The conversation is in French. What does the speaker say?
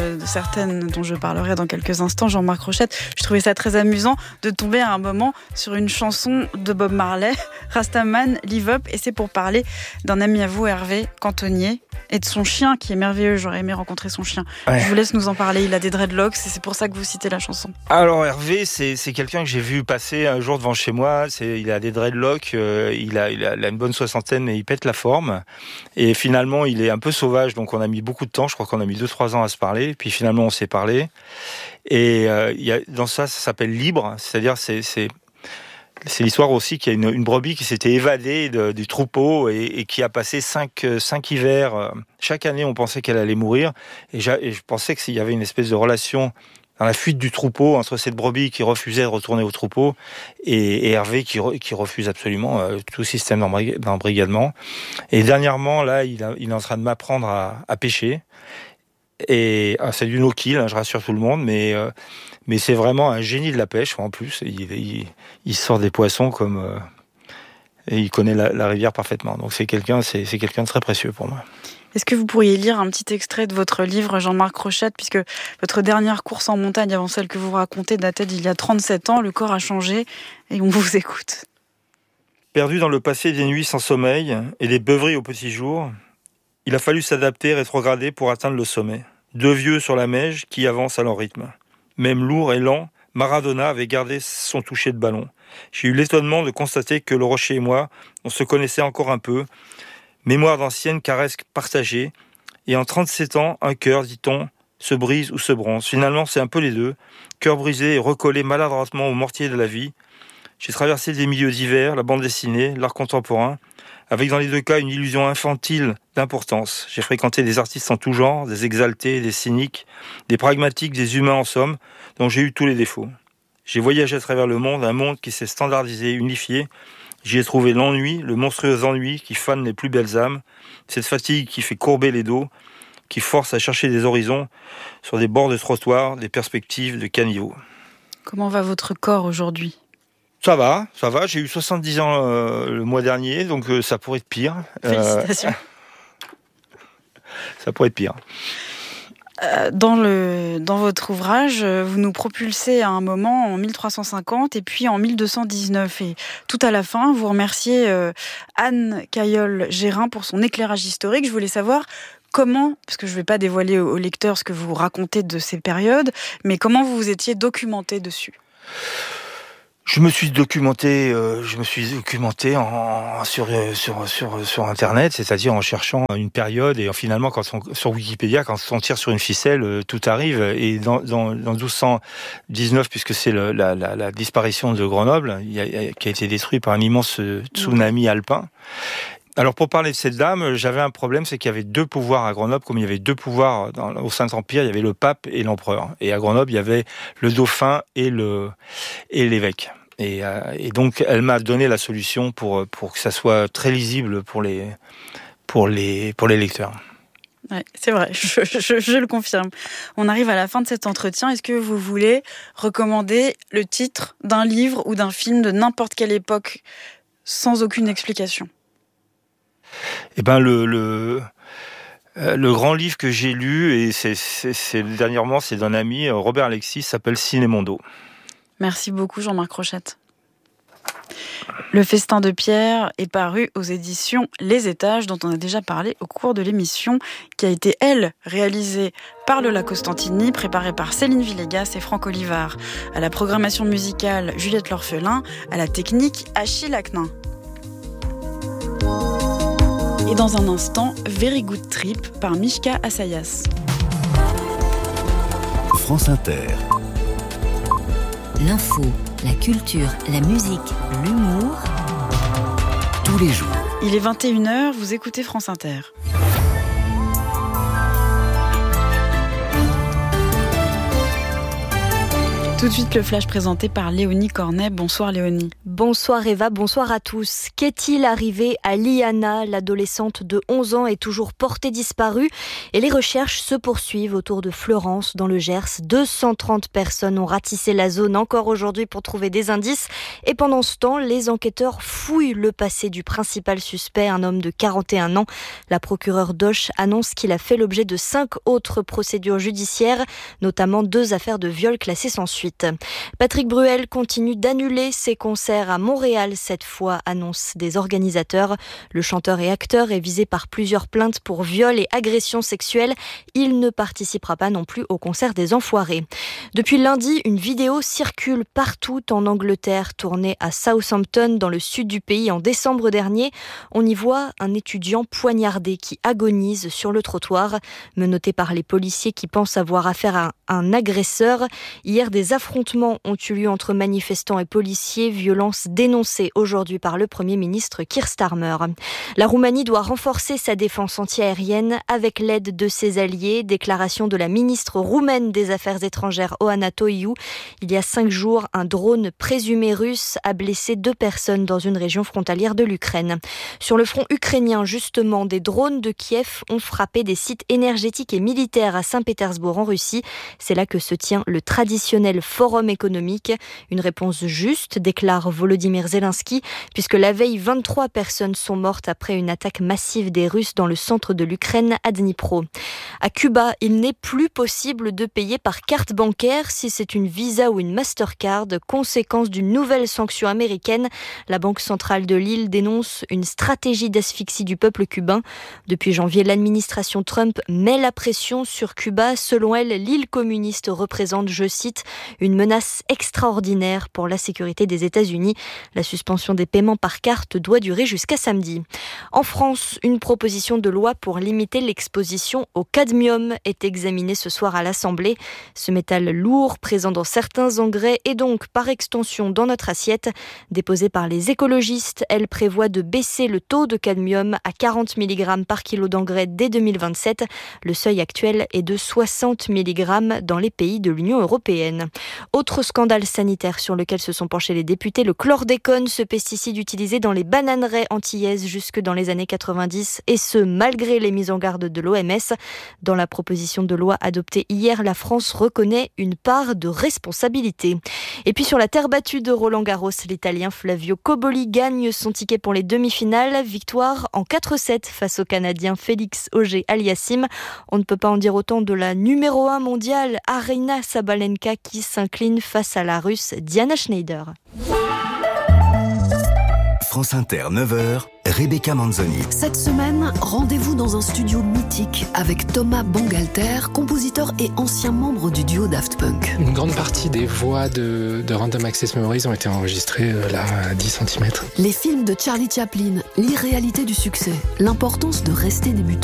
certaines dont je parlerai dans quelques instants, Jean-Marc Rochette, je trouvais ça très amusant de tomber à un moment sur une chanson de Bob Marley, Rastaman Live Up, et c'est pour parler d'un ami à vous, Hervé Cantonnier, et de son chien qui est merveilleux. J'aurais aimé rencontrer son chien. Ouais. Je vous laisse nous en parler. Il a des dreadlocks et c'est pour ça que vous citez la chanson. Alors Hervé, c'est quelqu'un que j'ai vu passer un jour devant chez moi. Il a des dreadlocks, il a une bonne soixantaine et il pète la forme. Et finalement, il est un peu sauvage, donc on a mis beaucoup de temps. Je crois qu'on a mis 2-3 ans à se parler. Puis finalement, on s'est parlé. Et dans ça s'appelle Libre. C'est-à-dire, c'est l'histoire aussi qu'il y a une brebis qui s'était évadée du troupeau et qui a passé 5 hivers. Chaque année, on pensait qu'elle allait mourir. Et je pensais qu'il y avait une espèce de relation dans la fuite du troupeau entre cette brebis qui refusait de retourner au troupeau et Hervé qui refuse absolument tout système d'embrigadement. Et dernièrement, là, il est en train de m'apprendre à pêcher. Et c'est du no-kill, je rassure tout le monde, mais c'est vraiment un génie de la pêche en plus. Il sort des poissons comme et il connaît la rivière parfaitement. Donc c'est quelqu'un de très précieux pour moi. Est-ce que vous pourriez lire un petit extrait de votre livre, Jean-Marc Rochette, puisque votre dernière course en montagne avant celle que vous racontez datait d'il y a 37 ans, le corps a changé et on vous écoute. Perdu dans le passé des nuits sans sommeil et des beuveries au petit jour, il a fallu s'adapter, rétrograder pour atteindre le sommet. 2 vieux sur la neige qui avancent à leur rythme. Même lourd et lent, Maradona avait gardé son toucher de ballon. J'ai eu l'étonnement de constater que le rocher et moi, on se connaissait encore un peu. Mémoire d'anciennes caresses partagées. Et en 37 ans, un cœur, dit-on, se brise ou se bronze. Finalement, c'est un peu les deux. Cœur brisé et recollé maladroitement au mortier de la vie. J'ai traversé des milieux divers, la bande dessinée, l'art contemporain, avec dans les 2 cas une illusion infantile d'importance. J'ai fréquenté des artistes en tout genre, des exaltés, des cyniques, des pragmatiques, des humains en somme, dont j'ai eu tous les défauts. J'ai voyagé à travers le monde, un monde qui s'est standardisé, unifié. J'y ai trouvé l'ennui, le monstrueux ennui qui fane les plus belles âmes, cette fatigue qui fait courber les dos, qui force à chercher des horizons sur des bords de trottoir, des perspectives de caniveau. Comment va votre corps aujourd'hui ? Ça va. J'ai eu 70 ans le mois dernier, donc ça pourrait être pire. Félicitations. Ça pourrait être pire. Dans votre ouvrage, vous nous propulsez à un moment en 1350 et puis en 1219. Et tout à la fin, vous remerciez Anne Cailleul-Gérin pour son éclairage historique. Je voulais savoir comment, parce que je ne vais pas dévoiler aux lecteurs ce que vous racontez de ces périodes, mais comment vous vous étiez documenté dessus ? Je me suis documenté sur Internet, c'est-à-dire en cherchant une période et finalement sur Wikipédia, quand on tire sur une ficelle, tout arrive. Et dans 1219, puisque c'est la disparition de Grenoble, qui a été détruit par un immense tsunami alpin. Alors pour parler de cette dame, j'avais un problème, c'est qu'il y avait 2 pouvoirs à Grenoble, comme il y avait 2 pouvoirs au Saint-Empire, il y avait le pape et l'empereur. Et à Grenoble, il y avait le dauphin et l'évêque. Et donc, elle m'a donné la solution pour que ça soit très lisible pour les lecteurs. Ouais, c'est vrai, je le confirme. On arrive à la fin de cet entretien. Est-ce que vous voulez recommander le titre d'un livre ou d'un film de n'importe quelle époque sans aucune explication ? Eh ben le grand livre que j'ai lu, et dernièrement, c'est d'un ami, Robert Alexis, s'appelle Cinémondo. Merci beaucoup Jean-Marc Rochette. Le Festin de Pierre est paru aux éditions Les Étages, dont on a déjà parlé au cours de l'émission, qui a été, elle, réalisée par Lola Costantini, préparée par Céline Villegas et Franck Olivard. À la programmation musicale, Juliette L'Orphelin, à la technique, Achille Aknin. Et dans un instant, Very Good Trip par Mishka Assayas. France Inter. L'info, la culture, la musique, l'humour. Tous les jours. Il est 21h, vous écoutez France Inter. Tout Tout de suite, le flash présenté par Léonie Cornet. Bonsoir Léonie. Bonsoir Eva, bonsoir à tous. Qu'est-il arrivé à Liana? L'adolescente de 11 ans est toujours portée disparue et les recherches se poursuivent autour de Fleurance dans le Gers. 230 personnes ont ratissé la zone encore aujourd'hui pour trouver des indices et pendant ce temps, les enquêteurs fouillent le passé du principal suspect, un homme de 41 ans. La procureure d'Auch annonce qu'il a fait l'objet de 5 autres procédures judiciaires, notamment 2 affaires de viol classées sans suite. Patrick Bruel continue d'annuler ses concerts à Montréal cette fois, annonce des organisateurs. Le chanteur et acteur est visé par plusieurs plaintes pour viol et agression sexuelle. Il ne participera pas non plus au concert des Enfoirés. Depuis lundi, une vidéo circule partout en Angleterre, tournée à Southampton dans le sud du pays en décembre dernier. On y voit un étudiant poignardé qui agonise sur le trottoir, menotté par les policiers qui pensent avoir affaire à un agresseur. Hier, des affrontements ont eu lieu entre manifestants et policiers, violences dénoncées aujourd'hui par le Premier ministre Keir Starmer. La Roumanie doit renforcer sa défense antiaérienne avec l'aide de ses alliés, déclaration de la ministre roumaine des Affaires étrangères Oana Toiu. Il y a 5 jours, un drone présumé russe a blessé 2 personnes dans une région frontalière de l'Ukraine. Sur le front ukrainien, justement, des drones de Kiev ont frappé des sites énergétiques et militaires à Saint-Pétersbourg en Russie. C'est là que se tient le traditionnel forum économique. Une réponse juste, déclare Volodymyr Zelensky, puisque la veille, 23 personnes sont mortes après une attaque massive des Russes dans le centre de l'Ukraine, à Dnipro. À Cuba, il n'est plus possible de payer par carte bancaire si c'est une Visa ou une Mastercard, conséquence d'une nouvelle sanction américaine. La Banque centrale de l'île dénonce une stratégie d'asphyxie du peuple cubain. Depuis janvier, l'administration Trump met la pression sur Cuba. Selon elle, l'île communiste représente, je cite, une menace extraordinaire pour la sécurité des États-Unis. La suspension des paiements par carte doit durer jusqu'à samedi. En France, une proposition de loi pour limiter l'exposition au cadmium est examinée ce soir à l'Assemblée. Ce métal lourd, présent dans certains engrais et donc par extension dans notre assiette, déposée par les écologistes, elle prévoit de baisser le taux de cadmium à 40 mg par kilo d'engrais dès 2027. Le seuil actuel est de 60 mg dans les pays de l'Union européenne. Autre scandale sanitaire sur lequel se sont penchés les députés, le chlordécone, ce pesticide utilisé dans les bananeraies antillaises jusque dans les années 90, et ce malgré les mises en garde de l'OMS. Dans la proposition de loi adoptée hier, la France reconnaît une part de responsabilité. Et puis sur la terre battue de Roland-Garros, l'Italien Flavio Cobolli gagne son ticket pour les demi-finales. Victoire en 4-7 face au Canadien Félix Auger-Aliassime. On ne peut pas en dire autant de la numéro 1 mondiale, Aryna Sabalenka, qui s'incline face à la Russe Diana Schneider. France Inter, 9h, Rebecca Manzoni. Cette semaine, rendez-vous dans un studio mythique avec Thomas Bangalter, compositeur et ancien membre du duo Daft Punk. Une grande partie des voix de Random Access Memories ont été enregistrées là à 10 cm. Les films de Charlie Chaplin, l'irréalité du succès, l'importance de rester débutant.